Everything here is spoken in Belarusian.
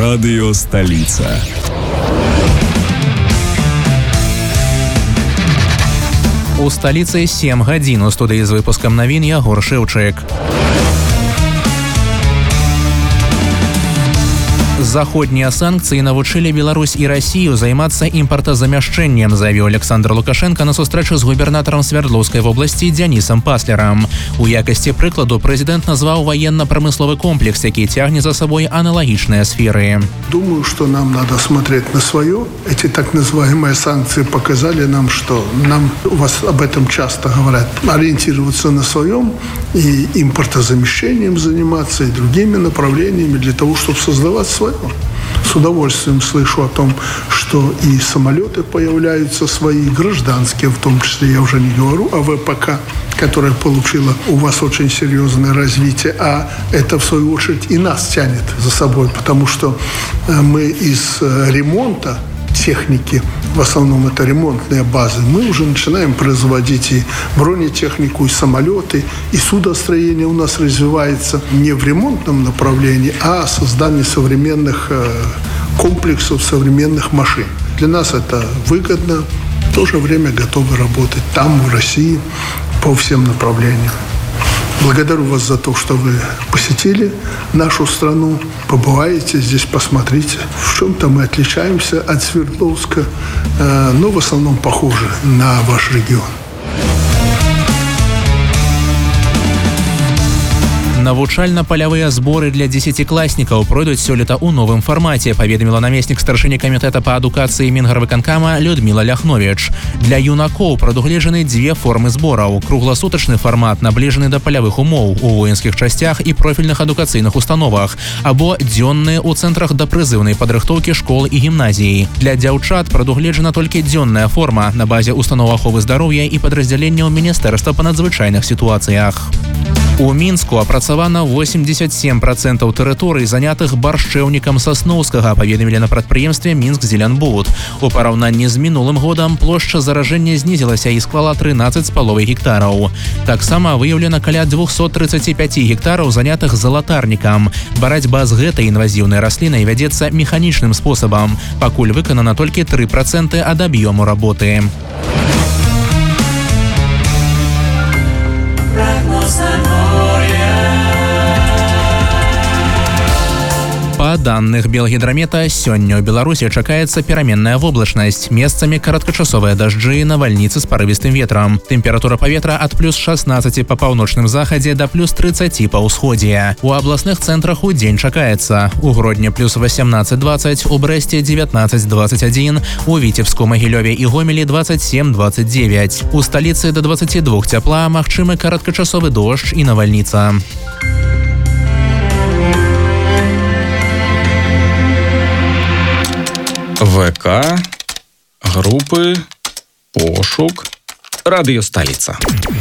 Радыё Сталіца. У сталіцы 7 гадзін. У студыі з выпускам навін Ягор Шэўчык. Заходнія санкцыі навучылі Беларусь і Расію займацца імпартазамяшчэннем, заявіў Александр Лукашенко на сустрэчы з губернатарам Свердлоўскай вобласці Дзянісам Паслерам. У якасці прыкладу прэзідэнт назваў военно-прамысловы комплекс, які цягне за собой аналагічныя сферы. Думаю, что нам надо смотреть на свое. Эти так называемые санкции показали нам, что нам, у вас об этом часто говорят, ориентироваться на своем и импортозамещением заниматься, и другими направлениями для того, чтобы создавать свое. С удовольствием слышу о том, что и самолеты появляются свои, гражданские, в том числе, я уже не говорю о ВПК, которая получила у вас очень серьезное развитие, а это, в свою очередь, и нас тянет за собой, потому что мы из ремонта техники, в основном это ремонтные базы, мы уже начинаем производить и бронетехнику, и самолеты, и судостроение у нас развивается не в ремонтном направлении, а создание современных комплексов, современных машин. Для нас это выгодно, в то же время готовы работать там, в России, по всем направлениям. Благодарю вас за то, что вы посетили нашу страну, побываете здесь, посмотрите. В чем-то мы отличаемся от Свердловска, но в основном похожи на ваш регион. Навучальна-палявыя зборы для дзесяцікласнікаў пройдуць сёлета ў новым фармаце, паведаміла намеснік старшыні камітэта па адукацыі Мінгарвыканкама Людміла Ляхновіч. Для юнакоў прадугледжаны дзве формы збораў. Кругласутачны фармат набліжаны да палявых умоў у воінскіх часцях і профільных адукацыйных установах, або дзённыя ў цэнтрах дапрызыўнай падрыхтоўкі школ і гімназій. Для дзяўчат прадугледжана толькі дзённая форма на базе устаноў аховы здароўя і падраздзяленняў Міністэрства па надзвычайных сітуацыях. У Мінску апрацавана 87% тэрыторый, занятых баршчэўнікам Сасноўскага, паведамілі на прадпрыемстве Мінск-Зелянбуд. У параўнанні з мінулым годам плошча заражэння знізілася і склала 13,5 гектараў. Таксама выяўлена каля 235 гектараў, занятых залатарнікам. Барацьба з гэтай інвазіўнай раслінай вядзецца механічным спосабам. Пакуль выканана толькі 3% ад аб'ёму работы. Па данных Белгідрамета, сёння ў Беларусі чакаецца пераменная воблачнасць, месцамі кароткачасовыя дажджы, навальніцы з парывістым ветрам. Тэмпература паветра ад плюс 16 па паўночным захадзе да плюс 30 па ўсходзе. У абласных цэнтрах удзень чакаецца: у Гродні плюс 18-20, у Брэсце 19-21, у Віцебску, Магілёве і Гомелі 27-29. У сталіцы да 22 цяпла, магчымы кароткачасовы дождж і навальніца. ВК, группы, пошук, Радыё Сталіца.